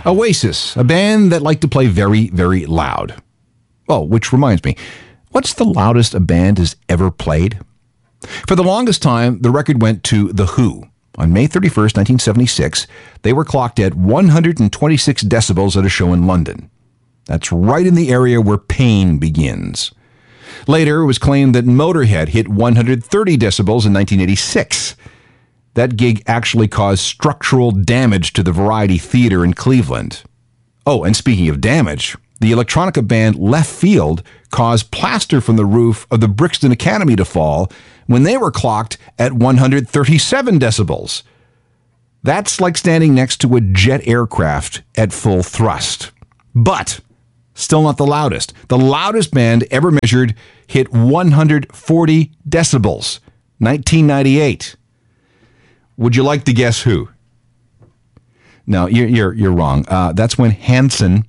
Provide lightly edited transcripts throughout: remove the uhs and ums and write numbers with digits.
Oasis, a band that liked to play very, very loud. Oh, which reminds me, what's the loudest a band has ever played? For the longest time, the record went to The Who. On May 31st, 1976, they were clocked at 126 decibels at a show in London. That's right in the area where pain begins. Later, it was claimed that Motorhead hit 130 decibels in 1986. That gig actually caused structural damage to the Variety Theater in Cleveland. Oh, and speaking of damage, the electronica band Left Field caused plaster from the roof of the Brixton Academy to fall when they were clocked at 137 decibels. That's like standing next to a jet aircraft at full thrust. But still not the loudest. The loudest band ever measured hit 140 decibels, 1998. Would you like to guess who? No, you're wrong. That's when Hanson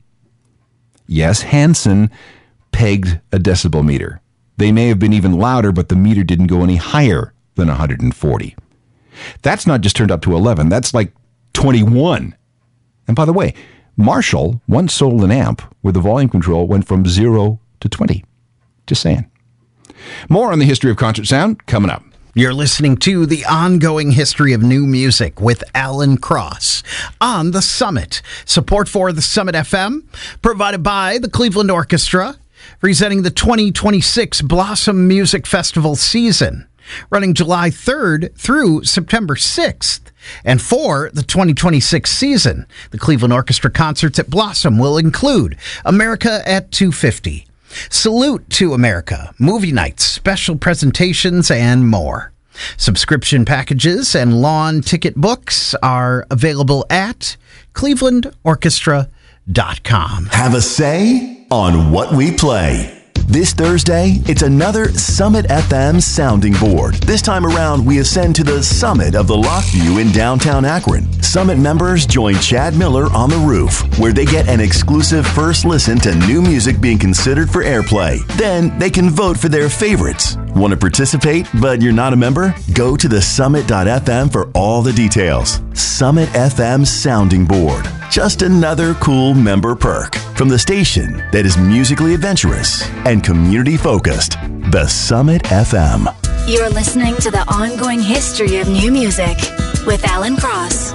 pegged a decibel meter. They may have been even louder, but the meter didn't go any higher than 140. That's not just turned up to 11. That's like 21. And by the way, Marshall once sold an amp where the volume control went from 0 to 20. Just saying. More on the history of concert sound coming up. You're listening to The Ongoing History of New Music with Alan Cross on The Summit. Support for The Summit FM provided by the Cleveland Orchestra, presenting the 2026 Blossom Music Festival season, running July 3rd through September 6th. And for the 2026 season, the Cleveland Orchestra concerts at Blossom will include America at 250, Salute to America, movie nights, special presentations, and more. Subscription packages and lawn ticket books are available at clevelandorchestra.com. Have a say on what we play. This Thursday, it's another Summit FM sounding board. This time around, we ascend to the summit of the Lockview in downtown Akron. Summit members join Chad Miller on the roof, where they get an exclusive first listen to new music being considered for airplay. Then they can vote for their favorites. Want to participate, but you're not a member? Go to thesummit.fm for all the details. Summit FM sounding board. Just another cool member perk from the station that is musically adventurous and community-focused, The Summit FM. You're listening to The Ongoing History of New Music with Alan Cross.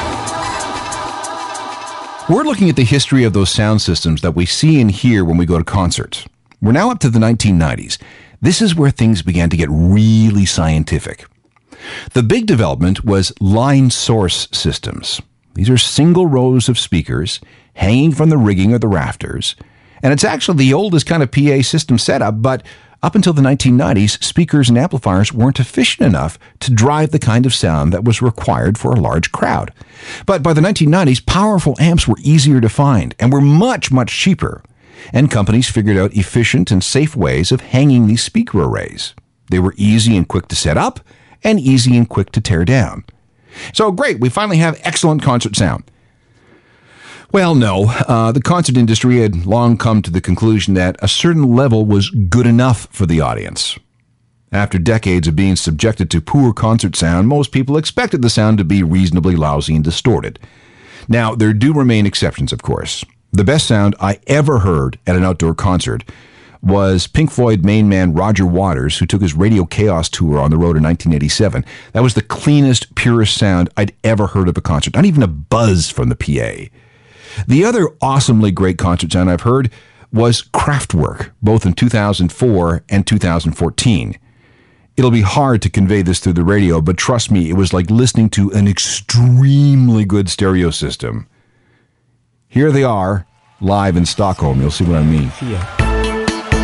We're looking at the history of those sound systems that we see and hear when we go to concerts. We're now up to the 1990s. This is where things began to get really scientific. The big development was line source systems. These are single rows of speakers hanging from the rigging or the rafters, and it's actually the oldest kind of PA system setup, but up until the 1990s, speakers and amplifiers weren't efficient enough to drive the kind of sound that was required for a large crowd. But by the 1990s, powerful amps were easier to find and were much, much cheaper, and companies figured out efficient and safe ways of hanging these speaker arrays. They were easy and quick to set up, and easy and quick to tear down. So great, we finally have excellent concert sound. Well, no, the concert industry had long come to the conclusion that a certain level was good enough for the audience. After decades of being subjected to poor concert sound, most people expected the sound to be reasonably lousy and distorted. Now, there do remain exceptions, of course. The best sound I ever heard at an outdoor concert was Pink Floyd main man Roger Waters, who took his Radio Chaos tour on the road in 1987. That was the cleanest, purest sound I'd ever heard of a concert. Not even a buzz from the PA. The other awesomely great concert sound I've heard was Kraftwerk, both in 2004 and 2014. It'll be hard to convey this through the radio, but trust me, it was like listening to an extremely good stereo system. Here they are, live in Stockholm. You'll see what I mean. Yeah.